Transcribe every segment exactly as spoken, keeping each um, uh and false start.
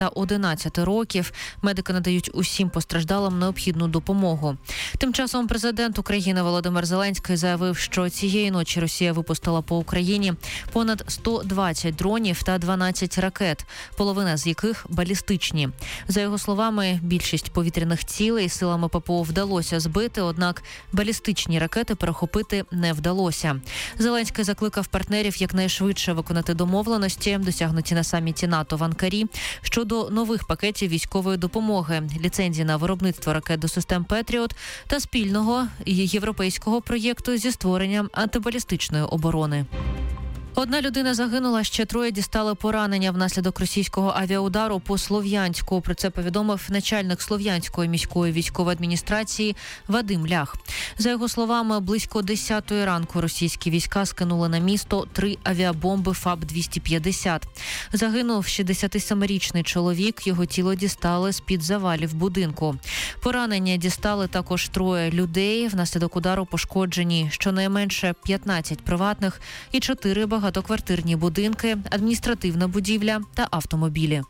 та одинадцяти років. Медики надають усім постраждалим необхідну допомогу. Тим часом президент України Володимир Зеленський заявив, що цієї ночі Росія випустила по Україні понад сто двадцять дронів та дванадцять ракет, половина з яких балістичні. За його словами, більшість повітряних цілей силами ППО вдалося збити, однак балістичні ракети перехопити не вдалося. Зеленський закликав партнерів якнайшвидше виконати домовленості, досягнуті на саміті НАТО в Анкарі, щодо нових пакетів військової допомоги, ліцензії на виробництво ракет до систем «Петріот» та спільного європейського проєкту зі створенням антибалістичної оборони. Одна людина загинула, ще троє дістали поранення внаслідок російського авіаудару по Слов'янську. Про це повідомив начальник Слов'янської міської військової адміністрації Вадим Лях. За його словами, близько десятої ранку російські війська скинули на місто три авіабомби ФАБ двісті п'ятдесят. Загинув шістдесятисемирічний чоловік, його тіло дістали з-під завалів будинку. Поранення дістали також троє людей. Внаслідок удару пошкоджені щонайменше п'ятнадцять приватних і чотири багатоквартирні будинки, адміністративна будівля та автомобілі.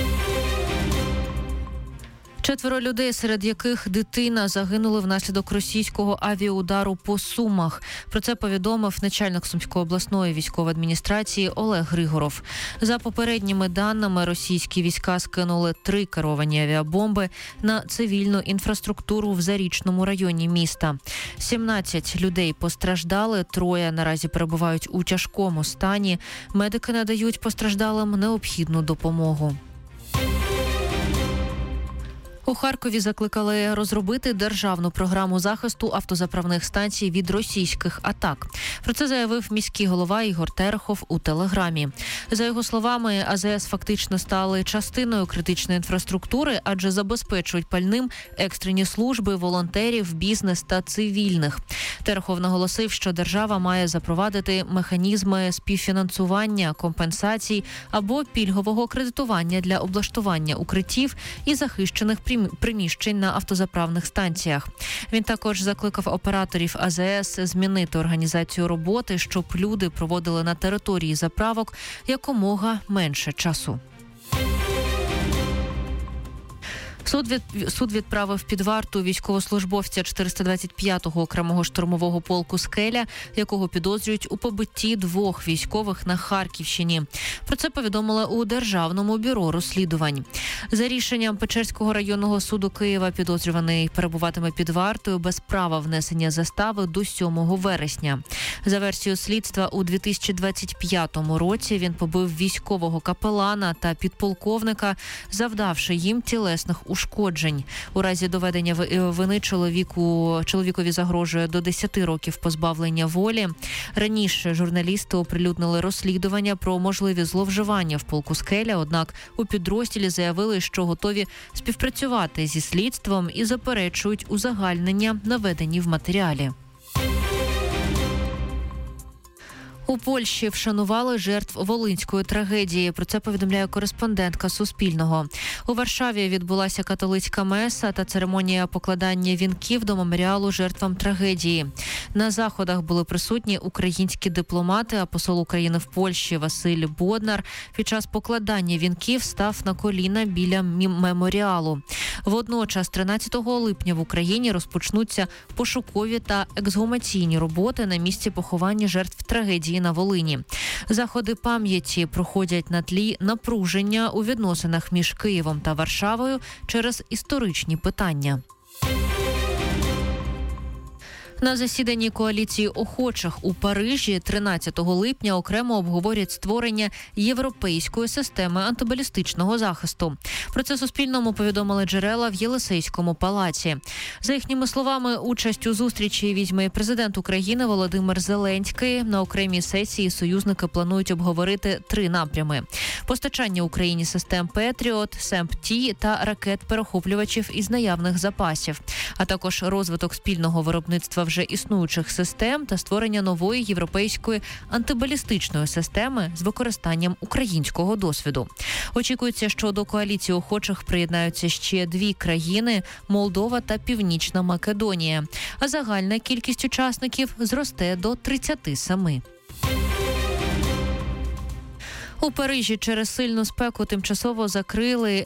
Четверо людей, серед яких дитина, загинули внаслідок російського авіаудару по Сумах. Про це повідомив начальник Сумської обласної військової адміністрації Олег Григоров. За попередніми даними, російські війська скинули три керовані авіабомби на цивільну інфраструктуру в Зарічному районі міста. сімнадцять людей постраждали, троє наразі перебувають у тяжкому стані. Медики надають постраждалим необхідну допомогу. У Харкові закликали розробити державну програму захисту автозаправних станцій від російських атак. Про це заявив міський голова Ігор Терехов у Телеграмі. За його словами, АЗС фактично стали частиною критичної інфраструктури, адже забезпечують пальним екстрені служби, волонтерів, бізнес та цивільних. Терехов наголосив, що держава має запровадити механізми співфінансування, компенсацій або пільгового кредитування для облаштування укриттів і захищених приміщень на автозаправних станціях. Він також закликав операторів АЗС змінити організацію роботи, щоб люди проводили на території заправок якомога менше часу. Суд, від, суд відправив під варту військовослужбовця чотириста двадцять п'ятого окремого штурмового полку «Скеля», якого підозрюють у побитті двох військових на Харківщині. Про це повідомили у Державному бюро розслідувань. За рішенням Печерського районного суду Києва підозрюваний перебуватиме під вартою без права внесення застави до сьомого вересня. За версією слідства, у дві тисячі двадцять п'ятому році він побив військового капелана та підполковника, завдавши їм тілесних ушкоджень. У разі доведення вини чоловіку, чоловікові загрожує до десяти років позбавлення волі. Раніше журналісти оприлюднили розслідування про можливі зловживання в полку «Скеля», однак у підрозділі заявили, що готові співпрацювати зі слідством і заперечують узагальнення, наведені в матеріалі. У Польщі вшанували жертв Волинської трагедії. Про це повідомляє кореспондентка Суспільного. У Варшаві відбулася католицька меса та церемонія покладання вінків до меморіалу жертвам трагедії. На заходах були присутні українські дипломати, а посол України в Польщі Василь Боднар під час покладання вінків став на коліна біля меморіалу. Водночас тринадцятого липня в Україні розпочнуться пошукові та ексгумаційні роботи на місці поховання жертв трагедії на Волині. Заходи пам'яті проходять на тлі напруження у відносинах між Києвом та Варшавою через історичні питання. На засіданні коаліції охочих у Парижі тринадцятого липня окремо обговорять створення європейської системи антибалістичного захисту. Про це Суспільному повідомили джерела в Єлисейському палаці. За їхніми словами, участь у зустрічі візьме і президент України Володимир Зеленський. На окремій сесії союзники планують обговорити три напрями: постачання Україні систем «Петріот», «Семп-Ті» та ракет-перехоплювачів із наявних запасів, а також розвиток спільного виробництва вже існуючих систем та створення нової європейської антибалістичної системи з використанням українського досвіду. Очікується, що до коаліції охочих приєднаються ще дві країни – Молдова та Північна Македонія, а загальна кількість учасників зросте до тридцяти семи. У Парижі через сильну спеку тимчасово закрили